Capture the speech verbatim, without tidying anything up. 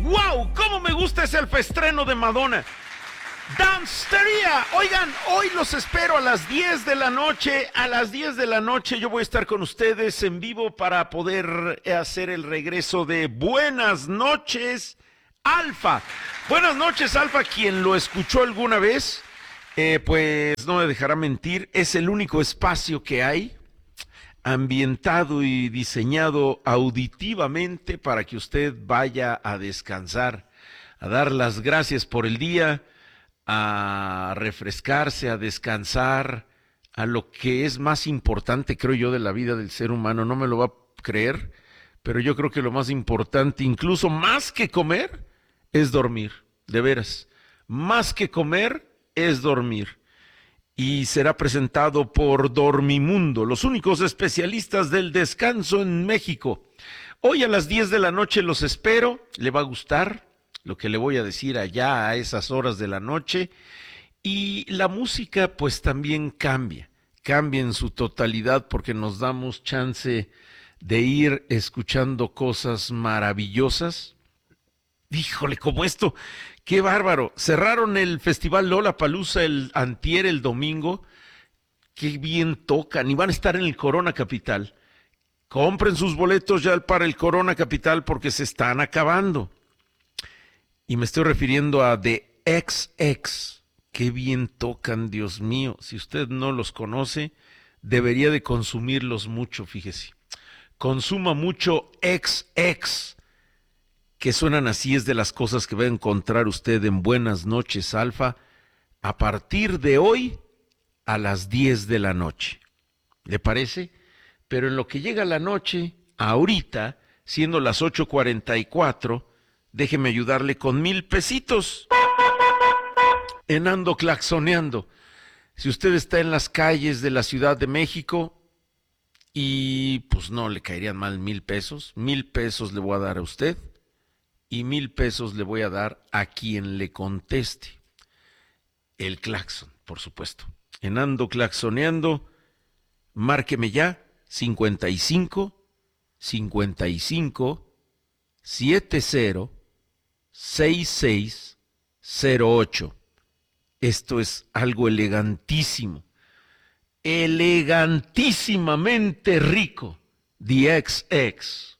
¡Wow! ¡Cómo me gusta ese alfaestreno de Madonna! Dancetería. Oigan, hoy los espero a las diez de la noche. A las diez de la noche yo voy a estar con ustedes en vivo para poder hacer el regreso de Buenas noches, Alfa. Buenas noches, Alfa. Quien lo escuchó alguna vez, eh, pues no me dejará mentir. Es el único espacio que hay ambientado y diseñado auditivamente para que usted vaya a descansar, a dar las gracias por el día, a refrescarse, a descansar, a lo que es más importante, creo yo, de la vida del ser humano. No me lo va a creer, pero yo creo que lo más importante, incluso más que comer, es dormir, de veras. Más que comer es dormir. Y será presentado por Dormimundo, los únicos especialistas del descanso en México. Hoy a las diez de la noche los espero, le va a gustar lo que le voy a decir allá a esas horas de la noche, y la música pues también cambia, cambia en su totalidad porque nos damos chance de ir escuchando cosas maravillosas. Híjole, como esto, qué bárbaro. Cerraron el festival Lollapalooza el antier, el domingo. Qué bien tocan y van a estar en el Corona Capital. Compren sus boletos ya para el Corona Capital porque se están acabando. Y me estoy refiriendo a The X X. Qué bien tocan, Dios mío. Si usted no los conoce, debería de consumirlos mucho, fíjese. Consuma mucho X X, que suenan así, es de las cosas que va a encontrar usted en Buenas noches, Alfa, a partir de hoy a las diez de la noche. ¿Le parece? Pero en lo que llega la noche, ahorita, siendo las ocho cuarenta y cuatro, déjeme ayudarle con mil pesitos en Ando Claxoneando. Si usted está en las calles de la Ciudad de México y pues no le caerían mal mil pesos, mil pesos le voy a dar a usted y mil pesos le voy a dar a quien le conteste. El claxon, por supuesto. En Ando Claxoneando, márqueme ya cincuenta y cinco, cincuenta y cinco, setenta, sesenta y seis cero ocho. Esto es algo elegantísimo, elegantísimamente rico. The X X.